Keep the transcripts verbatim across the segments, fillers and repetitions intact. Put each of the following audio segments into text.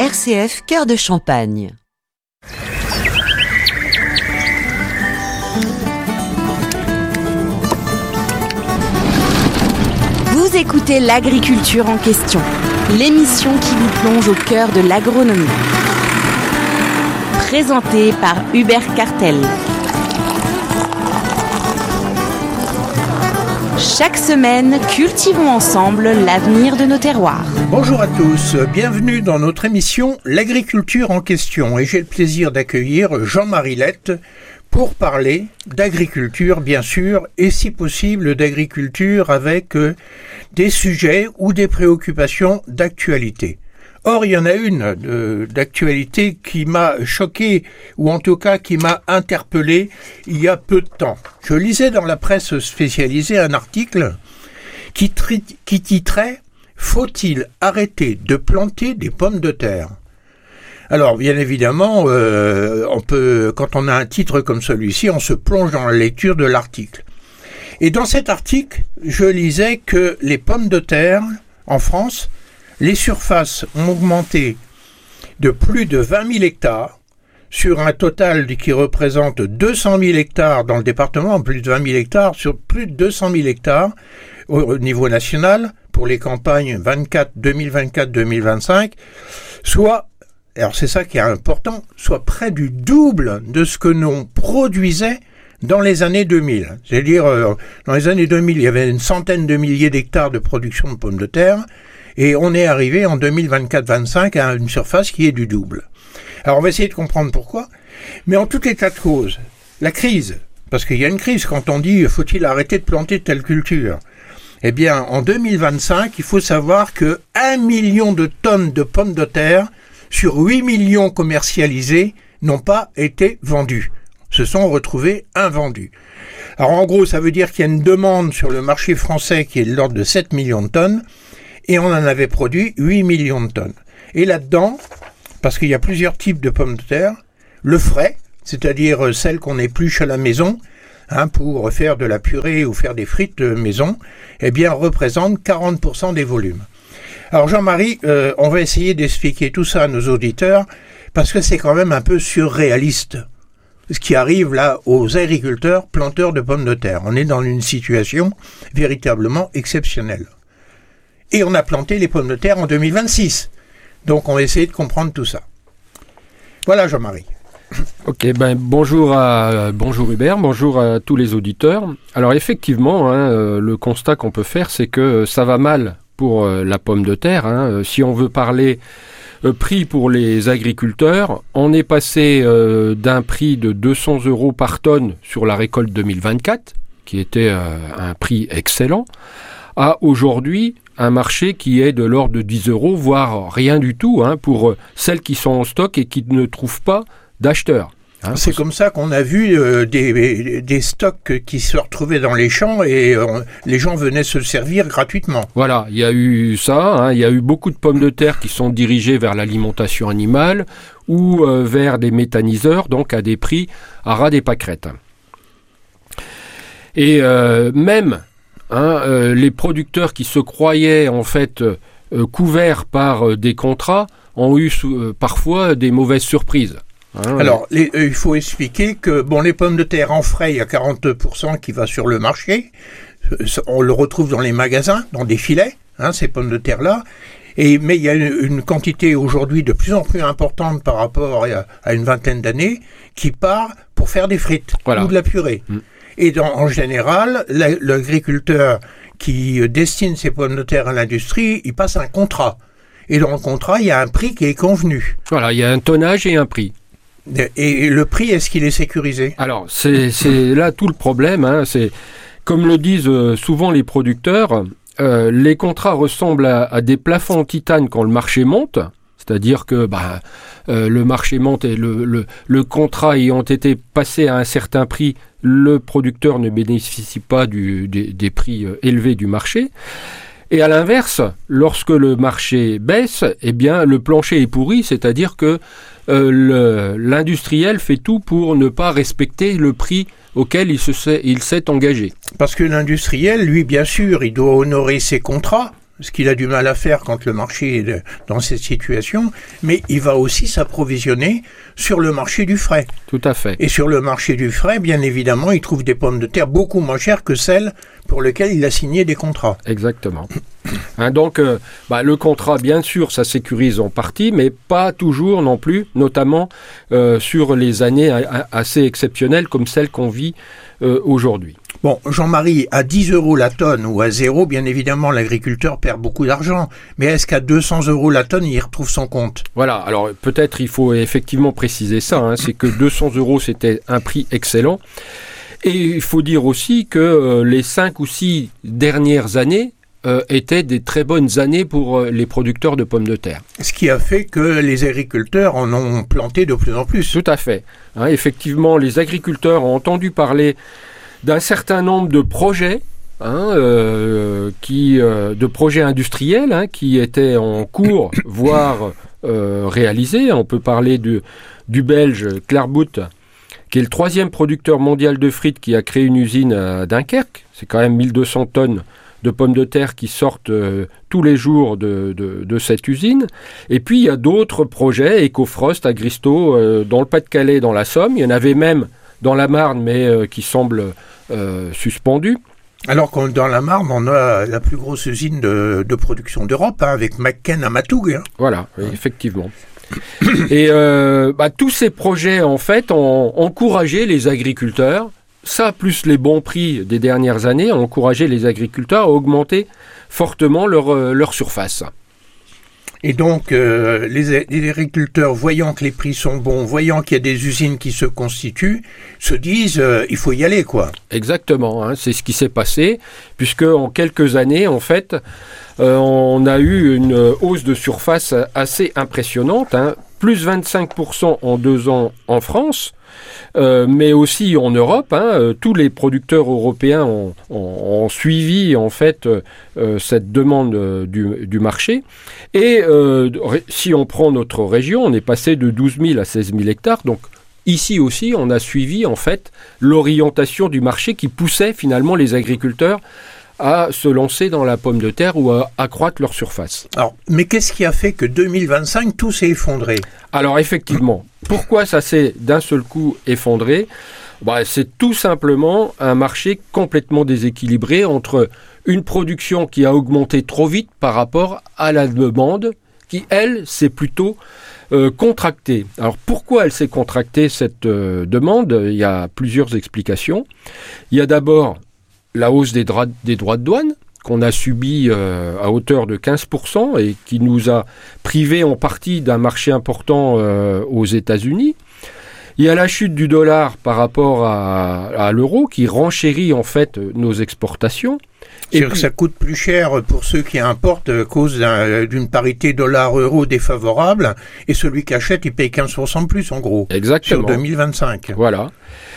R C F Cœur de Champagne. Vous écoutez l'agriculture en question, l'émission qui vous plonge au cœur de l'agronomie. Présentée par Hubert Cartel. Chaque semaine, cultivons ensemble l'avenir de nos terroirs. Bonjour à tous, bienvenue dans notre émission L'agriculture en question et j'ai le plaisir d'accueillir Jean-Marie Lette pour parler d'agriculture bien sûr et si possible d'agriculture avec euh, des sujets ou des préoccupations d'actualité. Or, il y en a une euh, d'actualité qui m'a choqué, ou en tout cas qui m'a interpellé il y a peu de temps. Je lisais dans la presse spécialisée un article qui, tri- qui titrait « Faut-il arrêter de planter des pommes de terre ?» Alors, bien évidemment, euh, on peut, quand on a un titre comme celui-ci, on se plonge dans la lecture de l'article. Et dans cet article, je lisais que les pommes de terre, en France, les surfaces ont augmenté de plus de vingt mille hectares sur un total qui représente deux cent mille hectares dans le département, plus de vingt mille hectares, sur plus de deux cent mille hectares au niveau national pour les campagnes vingt-quatre, deux mille vingt-quatre, deux mille vingt-cinq, soit, alors c'est ça qui est important, soit près du double de ce que l'on produisait dans les années deux mille. C'est-à-dire, euh, dans les années deux mille, il y avait une centaine de milliers d'hectares de production de pommes de terre, et on est arrivé en deux mille vingt-quatre vingt-cinq à une surface qui est du double. Alors on va essayer de comprendre pourquoi, mais en tout état de cause, la crise, parce qu'il y a une crise quand on dit « faut-il arrêter de planter telle culture ?» Eh bien, en deux mille vingt-cinq, il faut savoir que un million de tonnes de pommes de terre sur huit millions commercialisées n'ont pas été vendues, se sont retrouvées invendues. Alors en gros, ça veut dire qu'il y a une demande sur le marché français qui est de l'ordre de sept millions de tonnes, et on en avait produit huit millions de tonnes. Et là-dedans, parce qu'il y a plusieurs types de pommes de terre, le frais, c'est-à-dire celles qu'on épluche à la maison, hein, pour faire de la purée ou faire des frites maison, eh bien, représente quarante pour cent des volumes. Alors Jean-Marie, euh, on va essayer d'expliquer tout ça à nos auditeurs, parce que c'est quand même un peu surréaliste, ce qui arrive là aux agriculteurs planteurs de pommes de terre. On est dans une situation véritablement exceptionnelle. Et on a planté les pommes de terre en deux mille vingt-six. Donc on va essayer de comprendre tout ça. Voilà Jean-Marie. Ok, ben bonjour à bonjour Hubert, bonjour à tous les auditeurs. Alors effectivement, hein, euh, le constat qu'on peut faire, c'est que ça va mal pour euh, la pomme de terre. Hein. Si on veut parler euh, prix pour les agriculteurs, on est passé euh, d'un prix de deux cents euros par tonne sur la récolte deux mille vingt-quatre, qui était euh, un prix excellent, à aujourd'hui un marché qui est de l'ordre de dix euros, voire rien du tout, hein, pour celles qui sont en stock et qui ne trouvent pas d'acheteurs. Hein, c'est comme ça qu'on a vu euh, des, des stocks qui se retrouvaient dans les champs et euh, les gens venaient se servir gratuitement. Voilà, il y a eu ça, hein, il y a eu beaucoup de pommes de terre qui sont dirigées vers l'alimentation animale ou euh, vers des méthaniseurs, donc à des prix à ras des pâquerettes. Et euh, même Hein, euh, les producteurs qui se croyaient en fait euh, couverts par euh, des contrats ont eu euh, parfois des mauvaises surprises. Hein, Alors, les, euh, il faut expliquer que bon, les pommes de terre en frais, il y a quarante pour cent qui va sur le marché. On le retrouve dans les magasins, dans des filets, hein, ces pommes de terre-là. Et, mais il y a une, une quantité aujourd'hui de plus en plus importante par rapport à, à une vingtaine d'années qui part pour faire des frites voilà. ou de la purée. Mmh. Et dans, en général, la, l'agriculteur qui destine ses pommes de terre à l'industrie, il passe un contrat. Et dans le contrat, il y a un prix qui est convenu. Voilà, il y a un tonnage et un prix. Et, et le prix, est-ce qu'il est sécurisé ? Alors, c'est, c'est là tout le problème. Hein, c'est, comme le disent souvent les producteurs, euh, les contrats ressemblent à, à des plafonds en titane quand le marché monte. C'est-à-dire que bah, euh, le marché monte et le, le, le contrat ayant été passé à un certain prix, le producteur ne bénéficie pas du, des, des prix euh, élevés du marché. Et à l'inverse, lorsque le marché baisse, eh bien, le plancher est pourri, c'est-à-dire que euh, le, l'industriel fait tout pour ne pas respecter le prix auquel il, se s'est, il s'est engagé. Parce que l'industriel, lui, bien sûr, il doit honorer ses contrats. ce qu'il a du mal à faire quand le marché est dans cette situation, mais il va aussi s'approvisionner sur le marché du frais. Tout à fait. Et sur le marché du frais, bien évidemment, il trouve des pommes de terre beaucoup moins chères que celles pour lesquelles il a signé des contrats. Exactement. Hein, donc, euh, bah, le contrat, bien sûr, ça sécurise en partie, mais pas toujours non plus, notamment euh, sur les années a- assez exceptionnelles comme celles qu'on vit euh, aujourd'hui. Bon, Jean-Marie, à dix euros la tonne ou à zéro, bien évidemment, l'agriculteur perd beaucoup d'argent. Mais est-ce qu'à deux cents euros la tonne, il y retrouve son compte ? Voilà, alors peut-être il faut effectivement préciser ça, hein, c'est que deux cents euros, c'était un prix excellent. Et il faut dire aussi que euh, les cinq ou six dernières années euh, étaient des très bonnes années pour euh, les producteurs de pommes de terre. Ce qui a fait que les agriculteurs en ont planté de plus en plus. Tout à fait. Hein, effectivement, les agriculteurs ont entendu parler d'un certain nombre de projets, hein, euh, qui, euh, de projets industriels hein, qui étaient en cours, voire euh, réalisés. On peut parler du, du Belge Clairbout, qui est le troisième producteur mondial de frites, qui a créé une usine à Dunkerque. C'est quand même mille deux cents tonnes de pommes de terre qui sortent euh, tous les jours de, de, de cette usine. Et puis il y a d'autres projets, Ecofrost, Agristo, euh, dans le Pas-de-Calais, dans la Somme. Il y en avait même dans la Marne, mais euh, qui semblent euh, suspendus. Alors que dans la Marne, on a la plus grosse usine de, de production d'Europe, hein, avec McKen à Matoug. Hein. Voilà, oui, effectivement. Et euh, bah, tous ces projets, en fait, ont encouragé les agriculteurs, ça plus les bons prix des dernières années, ont encouragé les agriculteurs à augmenter fortement leur, euh, leur surface. Et donc, euh, les, les agriculteurs, voyant que les prix sont bons, voyant qu'il y a des usines qui se constituent, se disent euh, il faut y aller, quoi. Exactement, hein, c'est ce qui s'est passé, puisque en quelques années, en fait, euh, on a eu une hausse de surface assez impressionnante, hein, plus vingt-cinq pour cent en deux ans en France, euh, mais aussi en Europe. Hein, euh, tous les producteurs européens ont, ont, ont suivi en fait euh, cette demande euh, du, du marché. Et euh, si on prend notre région, on est passé de douze mille à seize mille hectares. Donc ici aussi, on a suivi en fait l'orientation du marché qui poussait finalement les agriculteurs à se lancer dans la pomme de terre ou à accroître leur surface. Alors, mais qu'est-ce qui a fait que deux mille vingt-cinq, tout s'est effondré ? Alors effectivement, pourquoi ça s'est d'un seul coup effondré ? Bah, c'est tout simplement un marché complètement déséquilibré entre une production qui a augmenté trop vite par rapport à la demande qui, elle, s'est plutôt euh, contractée. Alors pourquoi elle s'est contractée, cette euh, demande ? Il y a plusieurs explications. Il y a d'abord la hausse des, dra- des droits de douane qu'on a subi euh, à hauteur de quinze pour cent et qui nous a privés en partie d'un marché important euh, aux États-Unis. Il y a la chute du dollar par rapport à, à l'euro qui renchérit en fait nos exportations. C'est-à-dire que ça coûte plus cher pour ceux qui importent à cause d'un, d'une parité dollar-euro défavorable, et celui qui achète, il paye quinze pour cent de plus en gros. Exactement. Sur deux mille vingt-cinq. Voilà.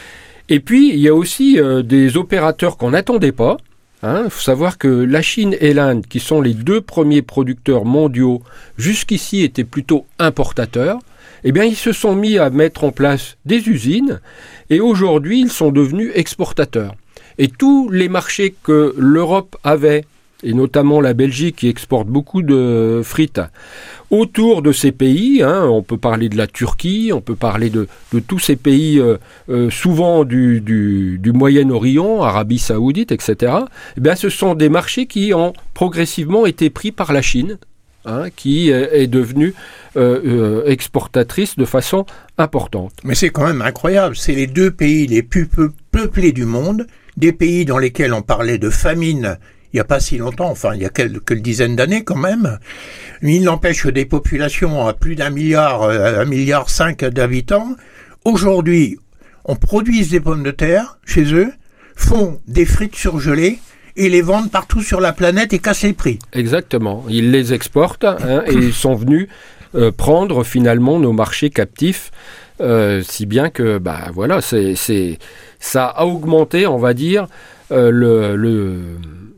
Et puis, il y a aussi euh, des opérateurs qu'on n'attendait pas. Il hein, faut savoir que la Chine et l'Inde, qui sont les deux premiers producteurs mondiaux, jusqu'ici étaient plutôt importateurs. Eh bien, ils se sont mis à mettre en place des usines et aujourd'hui, ils sont devenus exportateurs. Et tous les marchés que l'Europe avait, et notamment la Belgique qui exporte beaucoup de frites, autour de ces pays, hein, on peut parler de la Turquie, on peut parler de, de tous ces pays euh, euh, souvent du, du, du Moyen-Orient, Arabie Saoudite, et cetera, eh bien, ce sont des marchés qui ont progressivement été pris par la Chine, hein, qui est devenue euh, euh, exportatrice de façon importante. Mais c'est quand même incroyable, c'est les deux pays les plus peu- peuplés du monde, des pays dans lesquels on parlait de famine il n'y a pas si longtemps, enfin il y a quelques dizaines d'années quand même. Il n'empêche des populations à plus d'un milliard, un milliard cinq d'habitants. Aujourd'hui, on produit des pommes de terre chez eux, font des frites surgelées et les vendent partout sur la planète et cassent les prix. Exactement. Ils les exportent hein, et ils sont venus euh, prendre finalement nos marchés captifs, euh, si bien que bah voilà, c'est, c'est ça a augmenté, on va dire, euh, le, le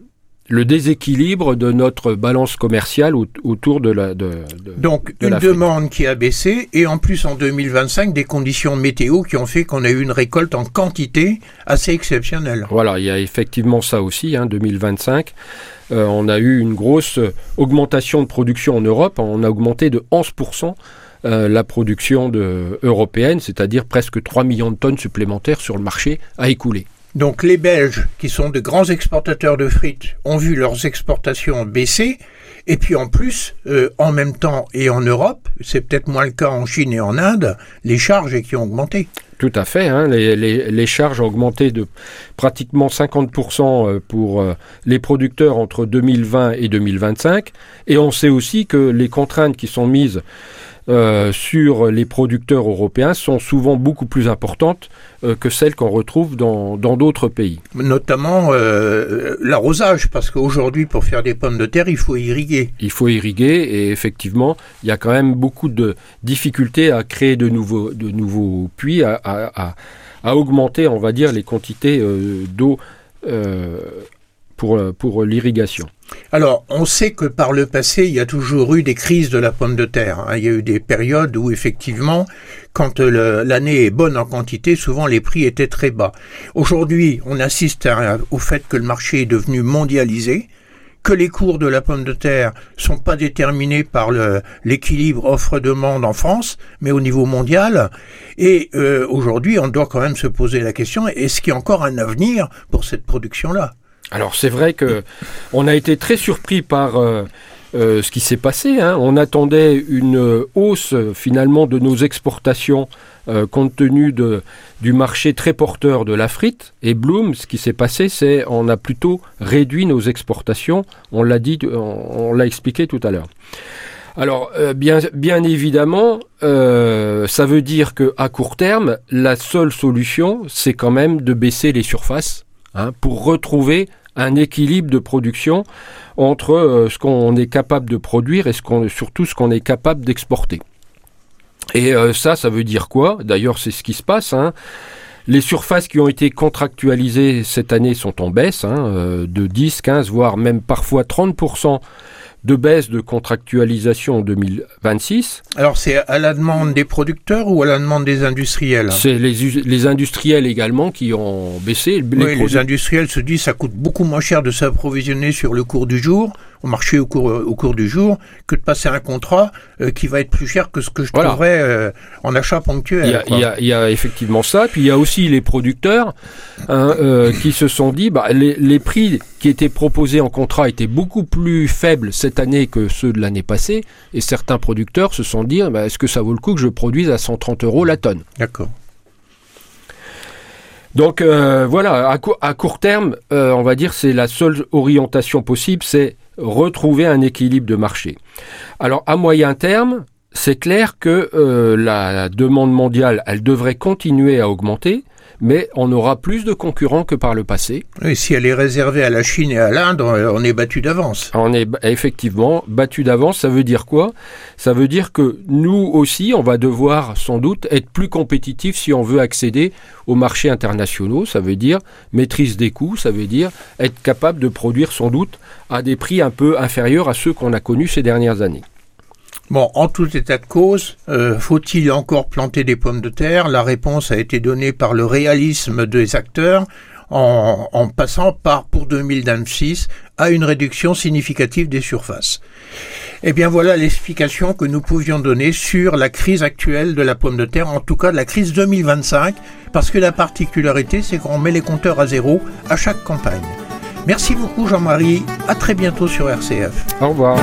le déséquilibre de notre balance commerciale au, autour de la de, de Donc de une l'Afrique. demande qui a baissé et en plus en deux mille vingt-cinq des conditions météo qui ont fait qu'on a eu une récolte en quantité assez exceptionnelle. Voilà, il y a effectivement ça aussi, hein, deux mille vingt-cinq. Euh, on a eu une grosse augmentation de production en Europe. On a augmenté de onze pour cent euh, la production de, européenne, c'est-à-dire presque trois millions de tonnes supplémentaires sur le marché à écouler. Donc les Belges, qui sont de grands exportateurs de frites, ont vu leurs exportations baisser. Et puis en plus, euh, en même temps et en Europe, c'est peut-être moins le cas en Chine et en Inde, les charges qui ont augmenté. Tout à fait, hein, les, les, les charges ont augmenté de pratiquement cinquante pour cent pour euh, les producteurs entre deux mille vingt et deux mille vingt-cinq. Et on sait aussi que les contraintes qui sont mises Euh, sur les producteurs européens sont souvent beaucoup plus importantes euh, que celles qu'on retrouve dans, dans d'autres pays. Notamment euh, l'arrosage, parce qu'aujourd'hui, pour faire des pommes de terre, il faut irriguer. Il faut irriguer et effectivement, il y a quand même beaucoup de difficultés à créer de nouveaux, de nouveaux puits, à, à, à, à augmenter, on va dire, les quantités euh, d'eau euh, pour, pour l'irrigation. Alors, on sait que par le passé, il y a toujours eu des crises de la pomme de terre. Hein. Il y a eu des périodes où, effectivement, quand le, l'année est bonne en quantité, souvent les prix étaient très bas. Aujourd'hui, on assiste à, au fait que le marché est devenu mondialisé, que les cours de la pomme de terre sont pas déterminés par le, l'équilibre offre-demande en France, mais au niveau mondial. Et euh, aujourd'hui, on doit quand même se poser la question, est-ce qu'il y a encore un avenir pour cette production-là ? Alors c'est vrai que on a été très surpris par euh, euh, ce qui s'est passé. Hein. On attendait une hausse euh, finalement de nos exportations euh, compte tenu de, du marché très porteur de la frite. Et Bloom, ce qui s'est passé, c'est on a plutôt réduit nos exportations. On l'a dit, on, on l'a expliqué tout à l'heure. Alors, euh, bien, bien évidemment, euh, ça veut dire qu'à court terme, la seule solution, c'est quand même de baisser les surfaces. Hein, pour retrouver un équilibre de production entre euh, ce qu'on est capable de produire et ce qu'on, surtout ce qu'on est capable d'exporter. Et euh, ça, ça veut dire quoi ? D'ailleurs, c'est ce qui se passe. Hein. Les surfaces qui ont été contractualisées cette année sont en baisse, hein, euh, de dix, quinze, voire même parfois trente pour cent de baisse de contractualisation en deux mille vingt-six. Alors c'est à la demande des producteurs ou à la demande des industriels ? C'est les, les industriels également qui ont baissé. Les, oui, les industriels se disent que ça coûte beaucoup moins cher de s'approvisionner sur le cours du jour, au marché au cours, au cours du jour, que de passer un contrat euh, qui va être plus cher que ce que je voilà. trouverais euh, en achat ponctuel. Il y, a, il, y a, il y a effectivement ça, puis il y a aussi les producteurs hein, euh, qui se sont dit bah, les, les prix qui étaient proposés en contrat étaient beaucoup plus faibles cette année que ceux de l'année passée, et certains producteurs se sont dit bah, est-ce que ça vaut le coup que je produise à cent trente euros la tonne ? D'accord. Donc euh, voilà, à, co- à court terme, euh, on va dire c'est la seule orientation possible, c'est retrouver un équilibre de marché. Alors à moyen terme, c'est clair que euh, la demande mondiale, elle devrait continuer à augmenter, mais on aura plus de concurrents que par le passé. Et si elle est réservée à la Chine et à l'Inde, on est battu d'avance. On est effectivement battu d'avance. Ça veut dire quoi ? Ça veut dire que nous aussi, on va devoir sans doute être plus compétitifs si on veut accéder aux marchés internationaux. Ça veut dire maîtrise des coûts, ça veut dire être capable de produire sans doute à des prix un peu inférieurs à ceux qu'on a connus ces dernières années. Bon, en tout état de cause, euh, faut-il encore planter des pommes de terre ? La réponse a été donnée par le réalisme des acteurs en, en passant par, pour deux mille vingt-six, à une réduction significative des surfaces. Eh bien voilà l'explication que nous pouvions donner sur la crise actuelle de la pomme de terre, en tout cas de la crise deux mille vingt-cinq, parce que la particularité, c'est qu'on met les compteurs à zéro à chaque campagne. Merci beaucoup Jean-Marie, à très bientôt sur R C F. Au revoir.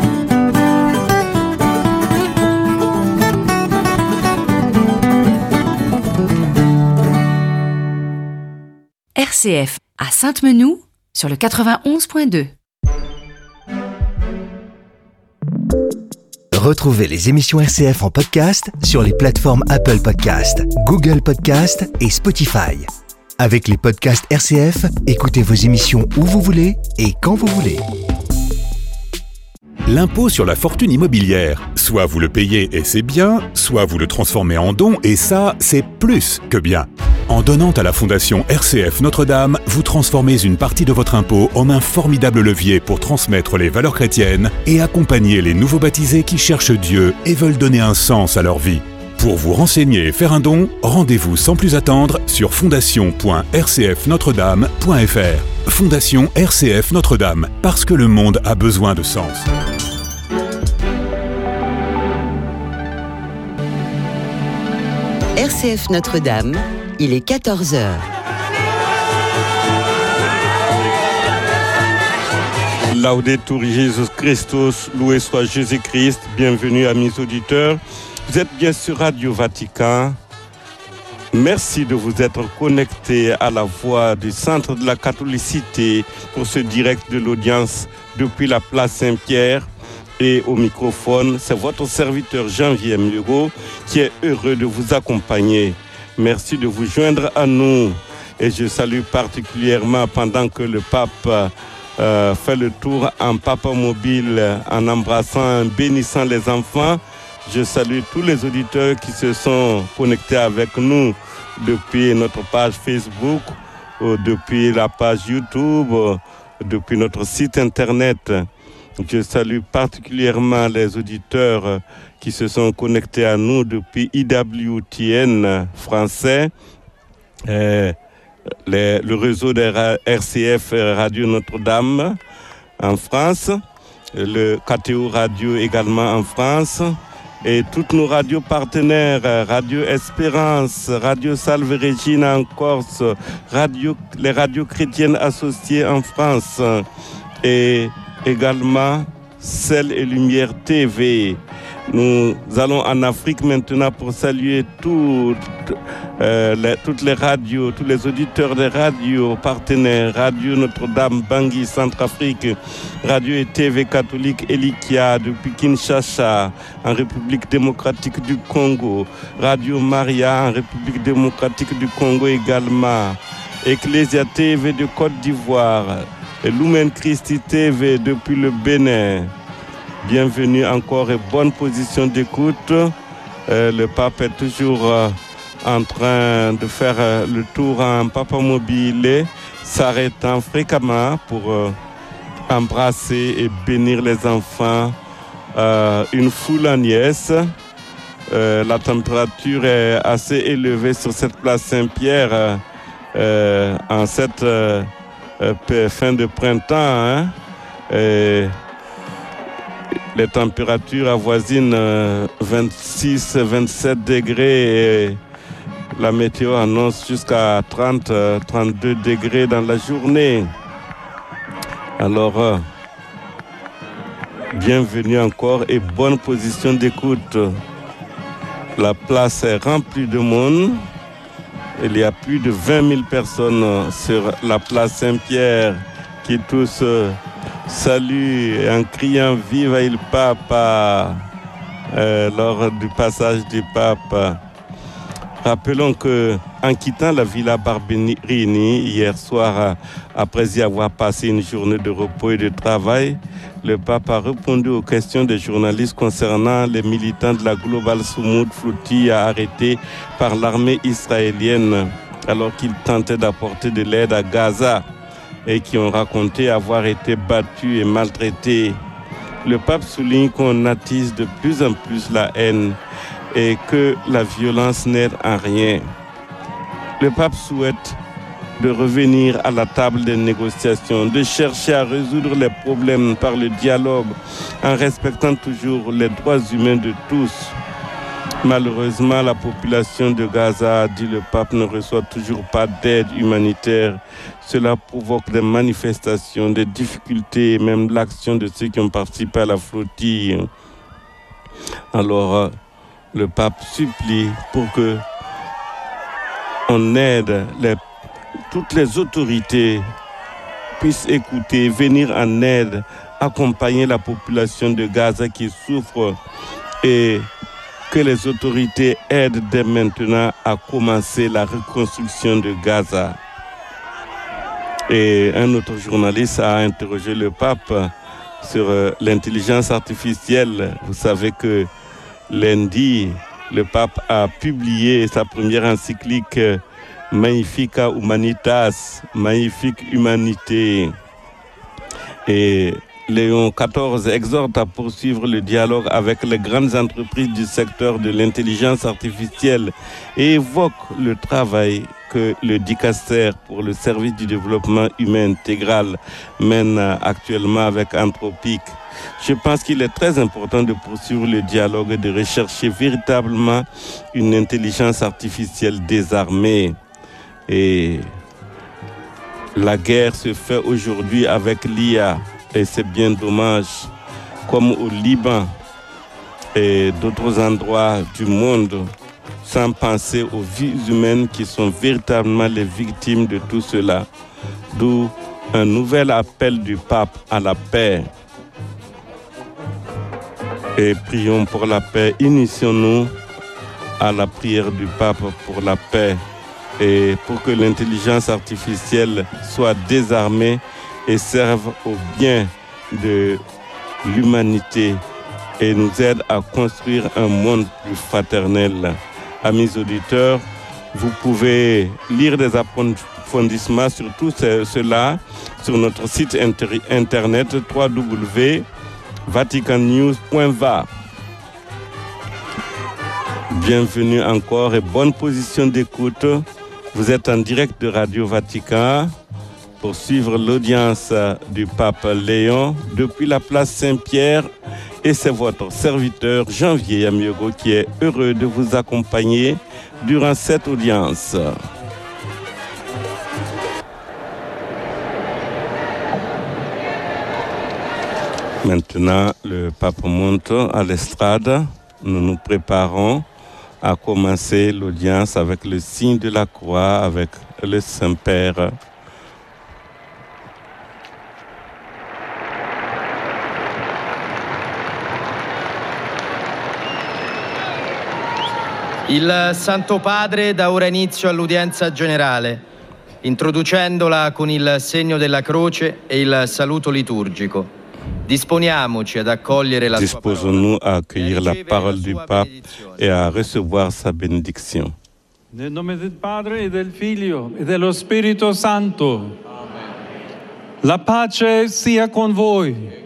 R C F à Sainte-Menou sur le quatre-vingt-onze point deux. Retrouvez les émissions R C F en podcast sur les plateformes Apple Podcasts, Google Podcasts et Spotify. Avec les podcasts R C F, écoutez vos émissions où vous voulez et quand vous voulez. l'impôt sur la fortune immobilière. Soit vous le payez et c'est bien, soit vous le transformez en don et ça, c'est plus que bien. En donnant à la Fondation R C F Notre-Dame, vous transformez une partie de votre impôt en un formidable levier pour transmettre les valeurs chrétiennes et accompagner les nouveaux baptisés qui cherchent Dieu et veulent donner un sens à leur vie. Pour vous renseigner et faire un don, rendez-vous sans plus attendre sur fondation point r c f notre dame point f r. Fondation R C F Notre-Dame, parce que le monde a besoin de sens. R C F Notre-Dame, il est quatorze heures. Laudetur Jesus Christus, loué soit Jésus-Christ, bienvenue amis auditeurs. Vous êtes bien sur Radio Vatican. Merci de vous être connectés à la voix du Centre de la Catholicité pour ce direct de l'audience depuis la place Saint-Pierre. Et au microphone, c'est votre serviteur Janvier Miego qui est heureux de vous accompagner. Merci de vous joindre à nous. Et je salue particulièrement pendant que le pape euh, fait le tour en papa mobile, en embrassant, en bénissant les enfants. Je salue tous les auditeurs qui se sont connectés avec nous depuis notre page Facebook, depuis la page YouTube, depuis notre site internet. Je salue particulièrement les auditeurs qui se sont connectés à nous depuis I W T N français, euh, les, le réseau de R C F Radio Notre-Dame en France, le K T O Radio également en France, et toutes nos radios partenaires, Radio Espérance, Radio Salve Regina en Corse, radio, les radios chrétiennes associées en France, et également Sel et Lumière T V. Nous allons en Afrique maintenant pour saluer toutes, euh, les, toutes les radios, tous les auditeurs des radios partenaires, Radio Notre-Dame, Bangui, Centrafrique, Radio et T V catholique Elikia depuis Kinshasa, en République démocratique du Congo, Radio Maria en République démocratique du Congo également, Ecclesia T V de Côte d'Ivoire, et Lumen Christi T V depuis le Bénin. Bienvenue encore et bonne position d'écoute. Euh, le pape est toujours euh, en train de faire euh, le tour en papa mobile, s'arrêtant fréquemment pour euh, embrasser et bénir les enfants. Euh, une foule en liesse. Euh, la température est assez élevée sur cette place Saint-Pierre euh, en cette euh, euh, fin de printemps. Hein, et les températures avoisinent euh, vingt-six à vingt-sept degrés et la météo annonce jusqu'à trente à trente-deux degrés dans la journée. Alors, euh, bienvenue encore et bonne position d'écoute. La place est remplie de monde. Il y a plus de vingt mille personnes sur la place Saint-Pierre qui tous euh, saluent en criant « Viva il Papa » euh, lors du passage du pape. Rappelons qu'en quittant la Villa Barberini hier soir, après y avoir passé une journée de repos et de travail, le pape a répondu aux questions des journalistes concernant les militants de la Global Soumoud Flottille arrêtés par l'armée israélienne alors qu'ils tentaient d'apporter de l'aide à Gaza et qui ont raconté avoir été battus et maltraités. Le pape souligne qu'on attise de plus en plus la haine et que la violence n'aide en rien. Le pape souhaite de revenir à la table des négociations, de chercher à résoudre les problèmes par le dialogue en respectant toujours les droits humains de tous. Malheureusement, la population de Gaza, dit le pape, ne reçoit toujours pas d'aide humanitaire. Cela provoque des manifestations, des difficultés, même l'action de ceux qui ont participé à la flottille. Alors, le pape supplie pour que on aide les, toutes les autorités puissent écouter, venir en aide, accompagner la population de Gaza qui souffre et que les autorités aident dès maintenant à commencer la reconstruction de Gaza. Et un autre journaliste a interrogé le pape sur euh, l'intelligence artificielle. Vous savez que lundi, le pape a publié sa première encyclique euh, Magnifica Humanitas, Magnifique Humanité. Et Léon quatorze exhorte à poursuivre le dialogue avec les grandes entreprises du secteur de l'intelligence artificielle et évoque le travail que le Dicaster pour le service du développement humain intégral mène actuellement avec Anthropic. Je pense qu'il est très important de poursuivre le dialogue et de rechercher véritablement une intelligence artificielle désarmée. Et la guerre se fait aujourd'hui avec l'I A. Et c'est bien dommage, comme au Liban et d'autres endroits du monde, sans penser aux vies humaines qui sont véritablement les victimes de tout cela. D'où un nouvel appel du pape à la paix. Et prions pour la paix. Initions-nous à la prière du pape pour la paix et pour que l'intelligence artificielle soit désarmée et serve au bien de l'humanité et nous aide à construire un monde plus fraternel. Amis auditeurs, vous pouvez lire des approfondissements sur tout cela sur notre site inter- internet w w w point vatican news point v a. Bienvenue encore et bonne position d'écoute. Vous êtes en direct de Radio Vatican pour suivre l'audience du pape Léon depuis la place Saint-Pierre. Et c'est votre serviteur Janvier Amiogo qui est heureux de vous accompagner durant cette audience. Maintenant, le pape monte à l'estrade. Nous nous préparons à commencer l'audience avec le signe de la croix, avec le Saint-Père. Il Santo Padre dà ora inizio all'udienza generale, introducendola con il segno della croce e il saluto liturgico. Disponiamoci ad accogliere la sua parola. Disposons-nous à accueillir la parole du pape et à recevoir sa bénédiction. Nel nome del Padre e del Figlio e dello Spirito Santo. Amen. La pace sia con voi.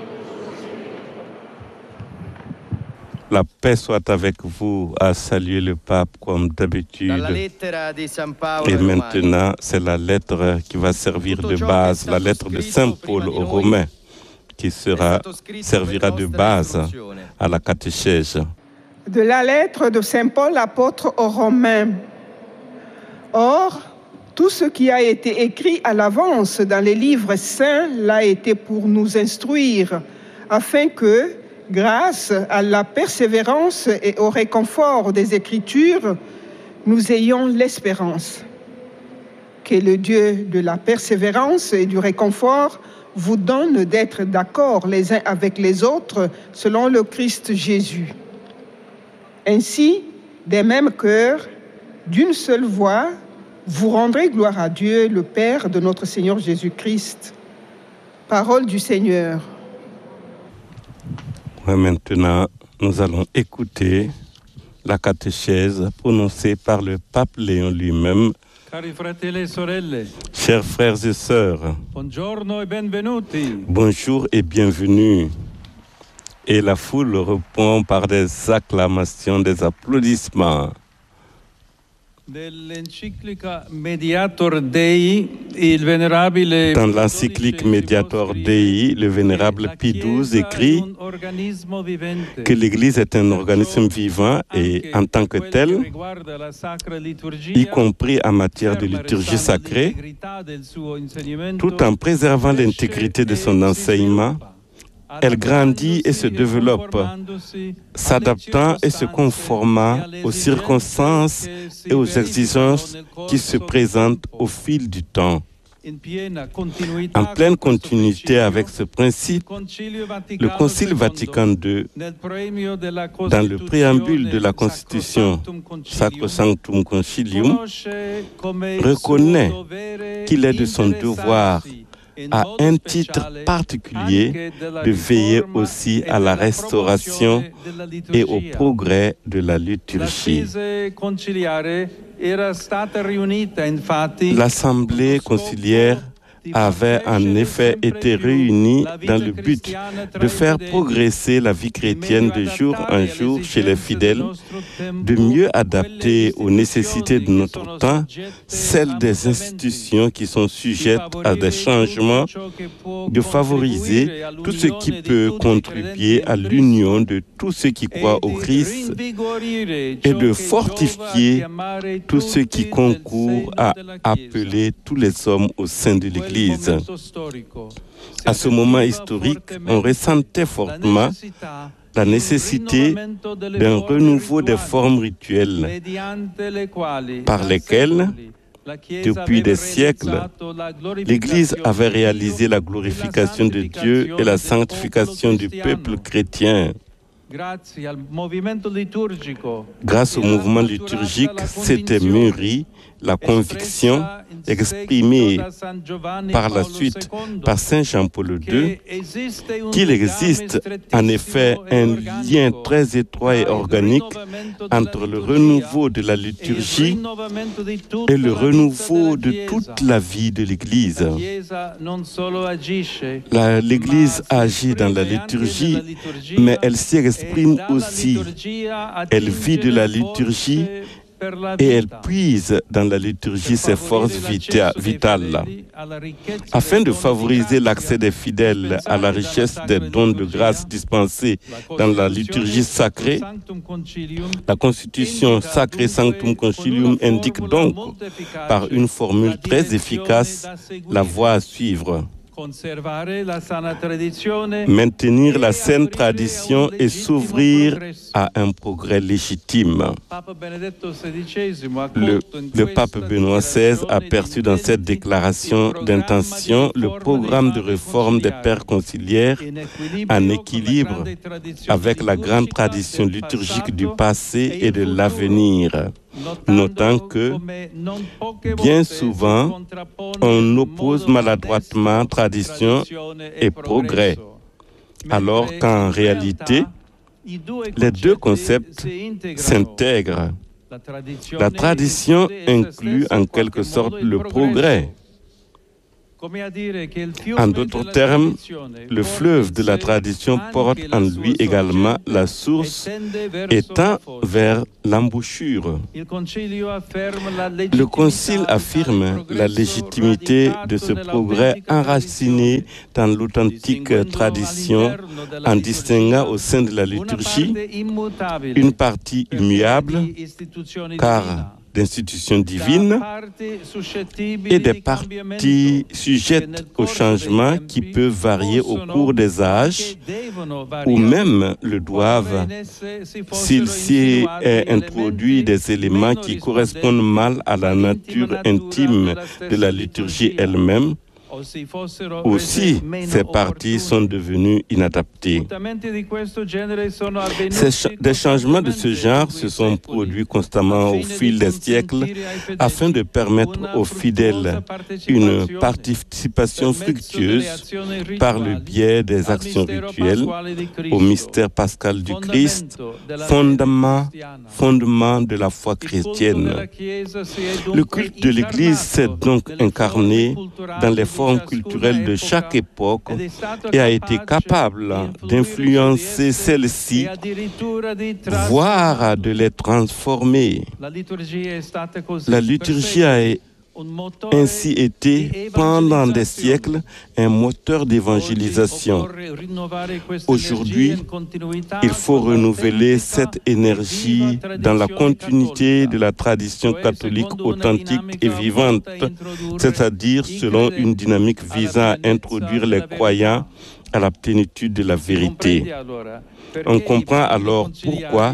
La paix soit avec vous, a salué le pape comme d'habitude. Et maintenant, c'est la lettre qui va servir de base, la lettre de Saint Paul aux Romains, qui sera, servira de base à la catéchèse. De la lettre de Saint Paul, apôtre aux Romains. Or, tout ce qui a été écrit à l'avance dans les livres saints l'a été pour nous instruire, afin que, grâce à la persévérance et au réconfort des Écritures, nous ayons l'espérance. Que le Dieu de la persévérance et du réconfort vous donne d'être d'accord les uns avec les autres selon le Christ Jésus. Ainsi, des mêmes cœurs, d'une seule voix, vous rendrez gloire à Dieu, le Père de notre Seigneur Jésus-Christ. Parole du Seigneur. Ouais, maintenant, nous allons écouter la catéchèse prononcée par le pape Léon lui-même. Cari fratelli e sorelle. Chers frères et sœurs, Buongiorno e benvenuti. Bonjour et bienvenue. Et la foule répond par des acclamations, des applaudissements. Nell'enciclica Mediator Dei, il vénérable Dans l'encyclique Mediator Dei, le vénérable Pie douze écrit que l'Église est un organisme vivant et, en tant que tel, y compris en matière de liturgie sacrée, tout en préservant l'intégrité de son enseignement, elle grandit et se développe, s'adaptant et se conformant aux circonstances et aux exigences qui se présentent au fil du temps. En pleine continuité avec ce principe, le Concile Vatican deux, dans le préambule de la Constitution Sacrosanctum Concilium, reconnaît qu'il est de son devoir à un titre particulier de veiller aussi à la restauration et au progrès de la liturgie. L'Assemblée conciliaire avait en effet été réunie dans le but de faire progresser la vie chrétienne de jour en jour chez les fidèles, de mieux adapter aux nécessités de notre temps celles des institutions qui sont sujettes à des changements, de favoriser tout ce qui peut contribuer à l'union de tous ceux qui croient au Christ et de fortifier tout ce qui concourt à appeler tous les hommes au sein de l'Église. À ce moment historique, on ressentait fortement la nécessité d'un renouveau des formes rituelles par lesquelles, depuis des siècles, l'Église avait réalisé la glorification de Dieu et la sanctification du peuple chrétien. Grâce au mouvement liturgique, s'était mûrie la conviction exprimée par la suite par Saint Jean-Paul deux qu'il existe en effet un lien très étroit et organique entre le renouveau de la liturgie et le renouveau de toute la vie de l'Église. La, L'Église agit dans la liturgie, mais elle s'y exprime aussi. Elle vit de la liturgie et elle puise dans la liturgie ses forces vita- vitales. Afin de favoriser l'accès des fidèles à la richesse des dons de grâce dispensés dans la liturgie sacrée, la Constitution Sacrée Sanctum Concilium indique donc, par une formule très efficace, la voie à suivre. Maintenir la saine tradition et s'ouvrir à un progrès légitime. Le, le pape Benoît seize a perçu dans cette déclaration d'intention le programme de réforme des pères conciliaires en équilibre avec la grande tradition liturgique du passé et de l'avenir. Notant que, bien souvent, on oppose maladroitement tradition et progrès, alors qu'en réalité, les deux concepts s'intègrent. La tradition inclut en quelque sorte le progrès. En d'autres termes, le fleuve de la tradition porte en lui également la source et tend vers l'embouchure. Le Concile affirme la légitimité de ce progrès enraciné dans l'authentique tradition en distinguant au sein de la liturgie une partie immuable, car d'institutions divines et des parties sujettes aux changements qui peuvent varier au cours des âges ou même le doivent s'il s'y est introduit des éléments qui correspondent mal à la nature intime de la liturgie elle-même. Aussi, ces parties sont devenues inadaptées. Ces ch- des changements de ce genre se sont produits constamment au fil des siècles afin de permettre aux fidèles une participation fructueuse par le biais des actions rituelles au mystère pascal du Christ, fondement, fondement de la foi chrétienne. Le culte de l'Église s'est donc incarné dans les formes culturelle de chaque époque et a été capable d'influencer celles-ci, voire de les transformer. La liturgie a ainsi été, pendant des siècles, un moteur d'évangélisation. Aujourd'hui, il faut renouveler cette énergie dans la continuité de la tradition catholique authentique et vivante, c'est-à-dire selon une dynamique visant à introduire les croyants à la plénitude de la vérité. On comprend alors pourquoi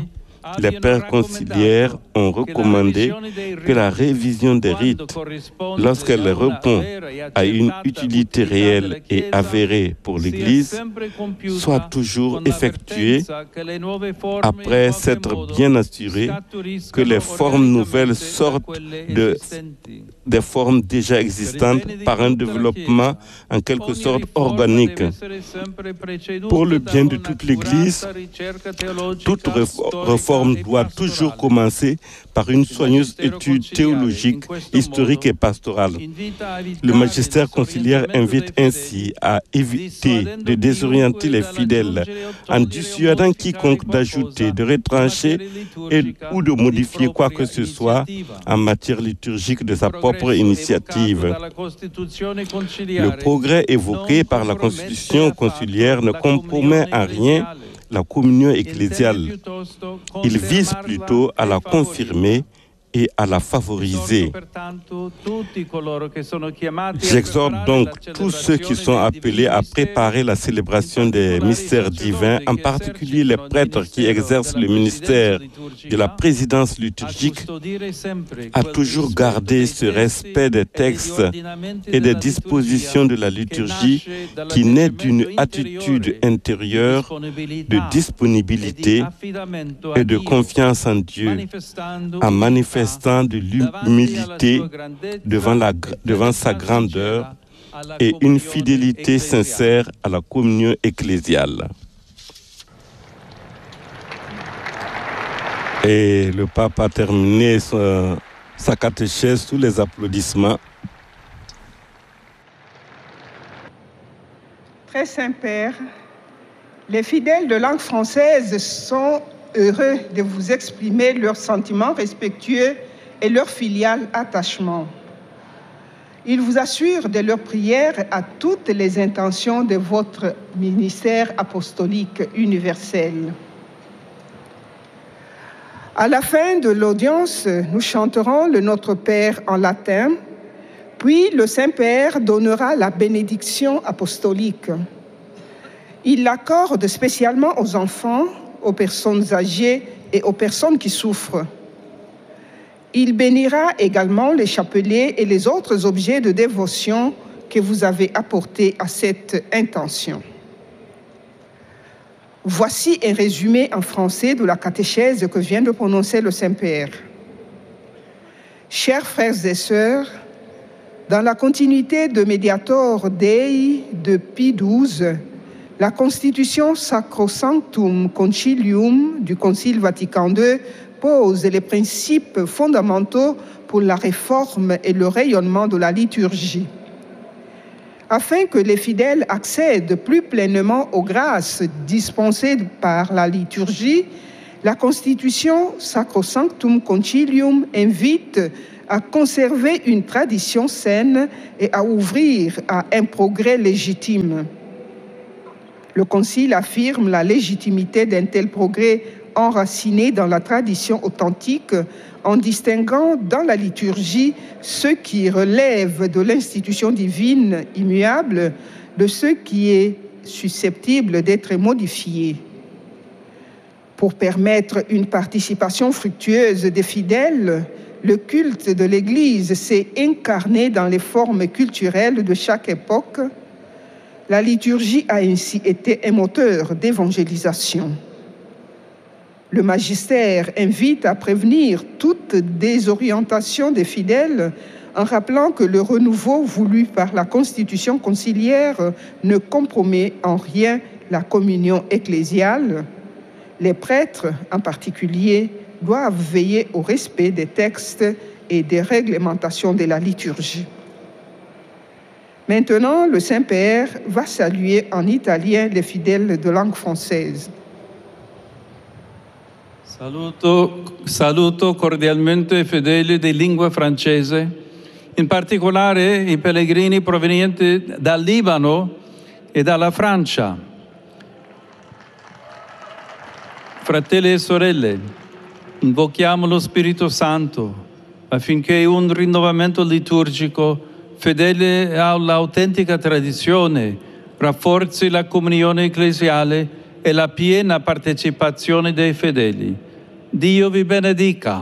les pères conciliaires ont recommandé que la révision des rites, lorsqu'elle répond à une utilité réelle et avérée pour l'Église, soit toujours effectuée après s'être bien assuré que les formes nouvelles sortent de, des formes déjà existantes par un développement en quelque sorte organique. Pour le bien de toute l'Église, toute réforme doit toujours commencer par une soigneuse étude théologique, historique et pastorale. Le magistère conciliaire invite ainsi à éviter de désorienter les fidèles en dissuadant quiconque d'ajouter, de retrancher et, ou de modifier quoi que ce soit en matière liturgique de sa propre initiative. Le progrès évoqué par la Constitution conciliaire ne compromet en rien la communion ecclésiale. Il vise plutôt à la confirmer et à la favoriser. J'exhorte donc tous ceux qui sont appelés à préparer la célébration des mystères divins, en particulier les prêtres qui exercent le ministère de la présidence liturgique, à toujours garder ce respect des textes et des dispositions de la liturgie qui naît d'une attitude intérieure de disponibilité et de confiance en Dieu, en manifestant de l'humilité devant, la, devant sa grandeur et une fidélité sincère à la communion ecclésiale. Et le pape a terminé sa, sa catéchèse sous les applaudissements. Très Saint-Père, les fidèles de langue française sont heureux de vous exprimer leurs sentiments respectueux et leur filial attachement. Ils vous assurent de leur prière à toutes les intentions de votre ministère apostolique universel. À la fin de l'audience, nous chanterons le Notre Père en latin, puis le Saint-Père donnera la bénédiction apostolique. Il l'accorde spécialement aux enfants, aux personnes âgées et aux personnes qui souffrent. Il bénira également les chapelets et les autres objets de dévotion que vous avez apportés à cette intention. Voici un résumé en français de la catéchèse que vient de prononcer le Saint-Père. Chers frères et sœurs, dans la continuité de Mediator Dei de Pie douze, la Constitution Sacrosanctum Concilium du Concile Vatican deux pose les principes fondamentaux pour la réforme et le rayonnement de la liturgie. Afin que les fidèles accèdent plus pleinement aux grâces dispensées par la liturgie, la Constitution Sacrosanctum Concilium invite à conserver une tradition saine et à ouvrir à un progrès légitime. Le Concile affirme la légitimité d'un tel progrès enraciné dans la tradition authentique en distinguant dans la liturgie ce qui relève de l'institution divine immuable de ce qui est susceptible d'être modifié. Pour permettre une participation fructueuse des fidèles, le culte de l'Église s'est incarné dans les formes culturelles de chaque époque. La liturgie a ainsi été un moteur d'évangélisation. Le magistère invite à prévenir toute désorientation des fidèles en rappelant que le renouveau voulu par la Constitution conciliaire ne compromet en rien la communion ecclésiale. Les prêtres, en particulier, doivent veiller au respect des textes et des réglementations de la liturgie. Maintenant, le Saint-Père va saluer en italien les fidèles de langue française. Saluto, saluto cordialmente i fedeli di lingua francese, in particolare i pellegrini provenienti dal Libano e dalla Francia. Fratelli e sorelle, invochiamo lo Spirito Santo affinché un rinnovamento liturgico fedele all'autentica tradizione rafforzi la comunione ecclesiale e la piena partecipazione dei fedeli. Dio vi benedica.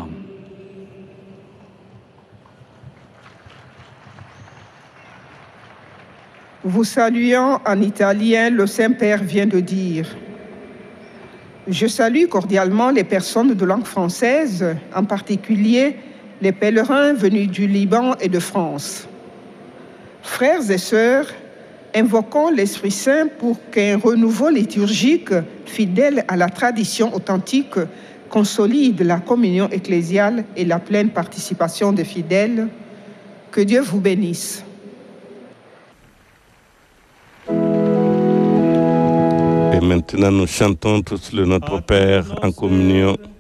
Vous saluant en italien, le Saint-Père vient de dire « Je salue cordialement les personnes de langue française, en particulier les pèlerins venus du Liban et de France. Frères et sœurs, invoquons l'Esprit Saint pour qu'un renouveau liturgique fidèle à la tradition authentique consolide la communion ecclésiale et la pleine participation des fidèles. Que Dieu vous bénisse. » Et maintenant, nous chantons tous le Notre Père en communion.